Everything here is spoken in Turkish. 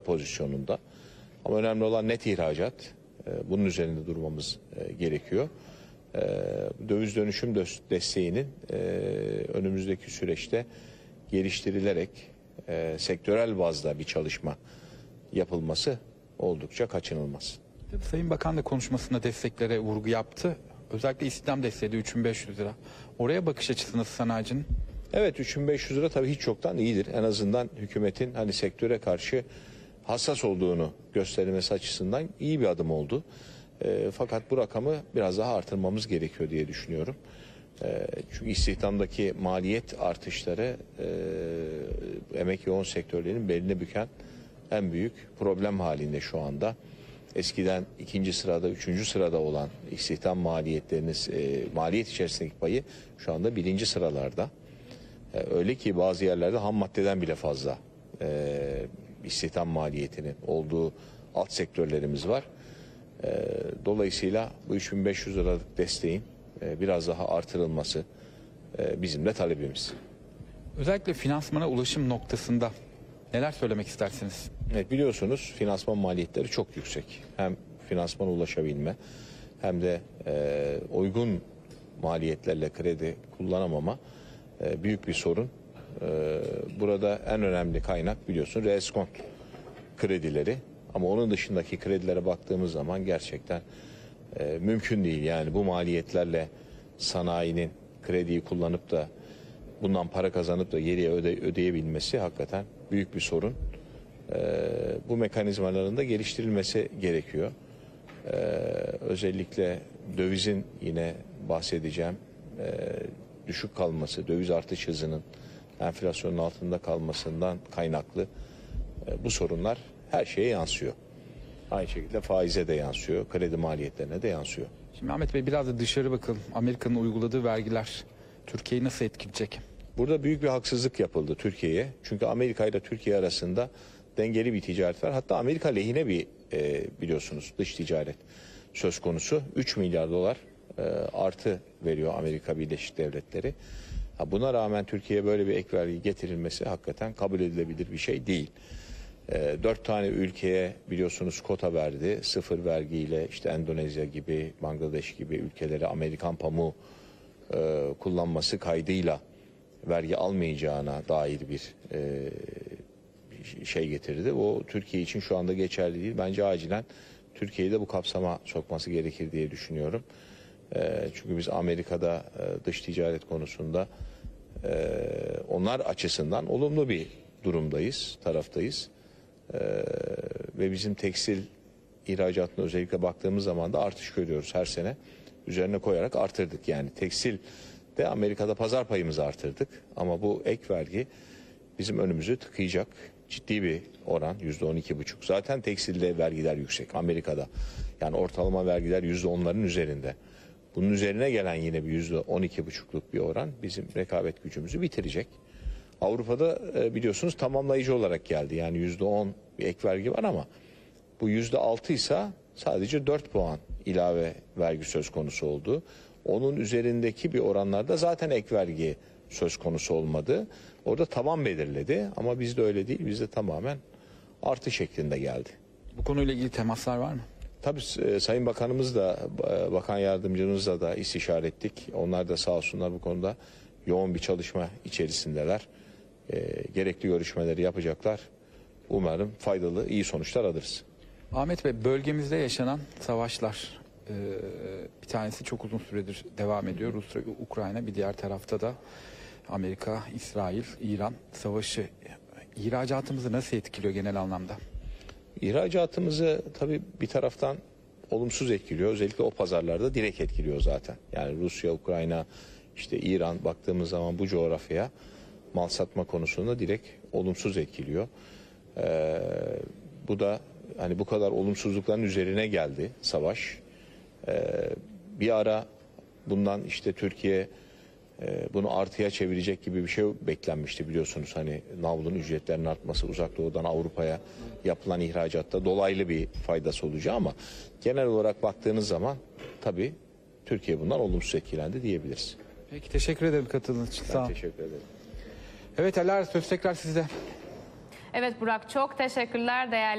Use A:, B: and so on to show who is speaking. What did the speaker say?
A: pozisyonunda. Ama önemli olan net ihracat. Bunun üzerinde durmamız gerekiyor. Döviz dönüşüm desteğinin önümüzdeki süreçte geliştirilerek sektörel bazda bir çalışma yapılması oldukça kaçınılmaz.
B: Sayın Bakan da konuşmasında desteklere vurgu yaptı. Özellikle istihdam desteği de 3.500 lira. Oraya bakış açısı nasıl sanayicinin?
A: Evet, 3.500 lira tabii hiç çoktan iyidir. En azından hükümetin hani sektöre karşı hassas olduğunu göstermesi açısından iyi bir adım oldu. Fakat bu rakamı biraz daha artırmamız gerekiyor diye düşünüyorum. Çünkü istihdamdaki maliyet artışları emek yoğun sektörlerin beline büken en büyük problem halinde şu anda. Eskiden ikinci sırada, üçüncü sırada olan istihdam maliyetleriniz, maliyet içerisindeki payı şu anda birinci sıralarda. Öyle ki bazı yerlerde ham maddeden bile fazla istihdam maliyetinin olduğu alt sektörlerimiz var. Dolayısıyla bu 3.500 liralık desteğin biraz daha artırılması bizim de talebimiz.
B: Özellikle finansmana ulaşım noktasında neler söylemek istersiniz?
A: Evet, biliyorsunuz finansman maliyetleri çok yüksek. Hem finansmana ulaşabilme hem de uygun maliyetlerle kredi kullanamama büyük bir sorun. Burada en önemli kaynak biliyorsun reskont kredileri. Ama onun dışındaki kredilere baktığımız zaman gerçekten mümkün değil. Yani bu maliyetlerle sanayinin krediyi kullanıp da bundan para kazanıp da geriye ödeyebilmesi hakikaten büyük bir sorun. Bu mekanizmaların da geliştirilmesi gerekiyor. Özellikle dövizin yine bahsedeceğim düşük kalması, döviz artış hızının enflasyonun altında kalmasından kaynaklı bu sorunlar her şeye yansıyor. Aynı şekilde faize de yansıyor, kredi maliyetlerine de yansıyor.
B: Şimdi Ahmet Bey biraz da dışarı bakalım. Amerika'nın uyguladığı vergiler Türkiye'yi nasıl etkileyecek?
A: Burada büyük bir haksızlık yapıldı Türkiye'ye. Çünkü Amerika ile Türkiye arasında dengeli bir ticaret var. Hatta Amerika lehine bir biliyorsunuz dış ticaret söz konusu. 3 milyar dolar artı veriyor Amerika Birleşik Devletleri. Buna rağmen Türkiye'ye böyle bir ek vergi getirilmesi hakikaten kabul edilebilir bir şey değil. 4 tane ülkeye biliyorsunuz kota verdi. Sıfır vergiyle işte Endonezya gibi, Bangladeş gibi ülkelere Amerikan pamuğu kullanması kaydıyla vergi almayacağına dair bir şey getirdi. O Türkiye için şu anda geçerli değil. Bence acilen Türkiye'yi de bu kapsama sokması gerekir diye düşünüyorum. Çünkü biz Amerika'da dış ticaret konusunda onlar açısından olumlu bir durumdayız, taraftayız. Ve bizim tekstil ihracatına özellikle baktığımız zaman da artış görüyoruz her sene. Üzerine koyarak artırdık. Yani tekstil de Amerika'da pazar payımızı artırdık. Ama bu ek vergi bizim önümüzü tıkayacak. Ciddi bir oran, %12,5. Zaten tekstilde vergiler yüksek Amerika'da. Yani ortalama vergiler %10'ların üzerinde. Bunun üzerine gelen yine bir %12,5'luk bir oran bizim rekabet gücümüzü bitirecek. Avrupa'da biliyorsunuz tamamlayıcı olarak geldi. Yani %10 bir ek vergi var ama bu %6 ise sadece 4 puan ilave vergi söz konusu oldu. Onun üzerindeki bir oranlarda zaten ek vergi söz konusu olmadı. Orada taban belirledi ama bizde öyle değil. Bizde tamamen artı şeklinde geldi.
B: Bu konuyla ilgili temaslar var mı?
A: Tabii Sayın Bakanımız da, Bakan Yardımcımızla da istişare ettik. Onlar da sağ olsunlar bu konuda yoğun bir çalışma içerisindeler. Gerekli görüşmeleri yapacaklar. Umarım faydalı, iyi sonuçlar alırız.
B: Ahmet Bey, bölgemizde yaşanan savaşlar bir tanesi çok uzun süredir devam ediyor. Rusya, Ukrayna, bir diğer tarafta da Amerika, İsrail, İran savaşı. İhracatımızı nasıl etkiliyor genel anlamda?
A: İhracatımızı tabii bir taraftan olumsuz etkiliyor. Özellikle o pazarlarda direkt etkiliyor zaten. Yani Rusya, Ukrayna, işte İran baktığımız zaman bu coğrafyaya mal satma konusunda direkt olumsuz etkiliyor. Bu da hani bu kadar olumsuzlukların üzerine geldi savaş. Bir ara bundan işte Türkiye bunu artıya çevirecek gibi bir şey beklenmişti biliyorsunuz. Hani navlun ücretlerinin artması, Uzak Doğu'dan Avrupa'ya yapılan ihracatta dolaylı bir faydası olacağı ama genel olarak baktığınız zaman tabii Türkiye bundan olumsuz etkilendi diyebiliriz.
B: Peki, teşekkür ederim katıldığınız için. Sağ olun.
A: Teşekkür ederim.
B: Evet, Ala, söz tekrar sizde.
C: Evet Burak, çok teşekkürler değerli